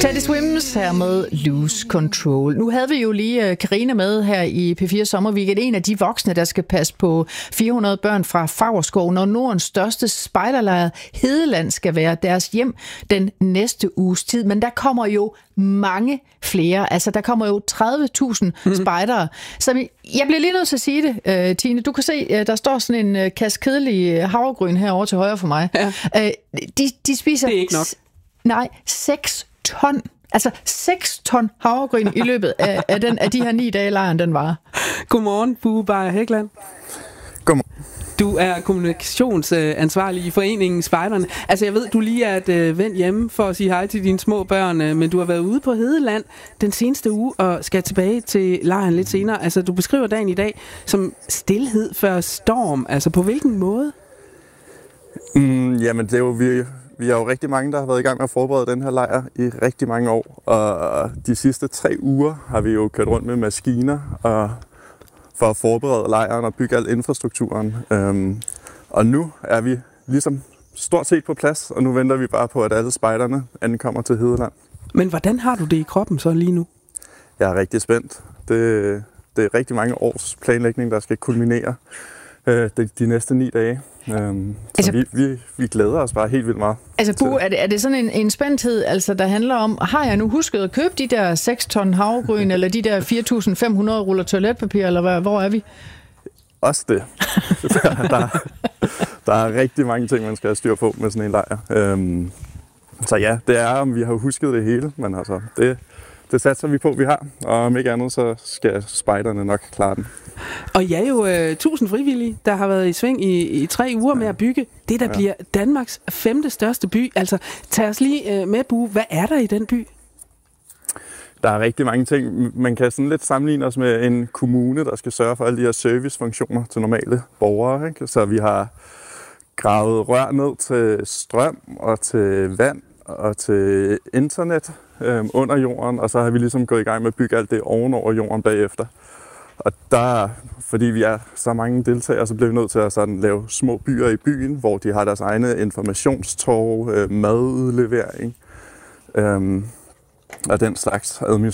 Teddy Swims her med Lose Control. Nu havde vi jo lige Karina med her i P4 Sommerweekend. En af de voksne, der skal passe på 400 børn fra Favrskov, når Nordens største spejderlejr Hedeland skal være deres hjem den næste uges tid. Men der kommer jo mange flere. Altså, der kommer jo 30.000 spejdere. Så jeg bliver lige nødt til at sige det, Tine. Du kan se, der står sådan en kasse kedelig havregryn herovre til højre for mig. Ja. De spiser... Det er ikke nok. Nej, 6 ton. Altså 6 ton havregryn i løbet af de her 9 dage, lejren den var. Godmorgen, Bue Beyer Hækland. Godmorgen. Du er kommunikationsansvarlig i foreningen Spejderne. Altså jeg ved, du lige er vendt hjemme for at sige hej til dine små børn, men du har været ude på Hedeland den seneste uge og skal tilbage til lejren lidt senere. Altså du beskriver dagen i dag som stilhed før storm. Altså på hvilken måde? Jamen det er jo vi er jo rigtig mange, der har været i gang med at forberede den her lejr i rigtig mange år. Og de sidste 3 uger har vi jo kørt rundt med maskiner for at forberede lejren og bygge al infrastrukturen. Og nu er vi ligesom stort set på plads, og nu venter vi bare på, at alle spejderne ankommer til Hedeland. Men hvordan har du det i kroppen så lige nu? Jeg er rigtig spændt. Det er rigtig mange års planlægning, der skal kulminere de næste 9 dage. Så vi glæder os bare helt vildt meget. Altså Bue, er det sådan en spændthed, altså, der handler om, har jeg nu husket at købe de der 6 ton havregryn, eller de der 4.500 ruller toiletpapir, eller hvor er vi? Også det. Der er rigtig mange ting, man skal have styr på med sådan en lejr. Så ja, det er, om vi har husket det hele, men altså, det satser vi på, vi har. Og om ikke andet, så skal spejderne nok klare den. Og jeg er jo 1000 frivillige, der har været i sving i 3 uger med at bygge det, der bliver Danmarks 5. største by. Altså, tag os lige med, Bue. Hvad er der i den by? Der er rigtig mange ting. Man kan sådan lidt sammenligne os med en kommune, der skal sørge for alle de her servicefunktioner til normale borgere. Ikke? Så vi har gravet rør ned til strøm og til vand og til internet under jorden, og så har vi ligesom gået i gang med at bygge alt det ovenover jorden bagefter. Og der, fordi vi er så mange deltagere, så bliver vi nødt til at sådan lave små byer i byen, hvor de har deres egne informationstorv, madudlevering og den slags